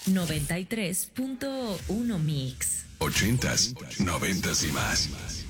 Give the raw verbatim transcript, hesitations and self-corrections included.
noventa y tres punto uno Mix. Ochentas, noventas y más.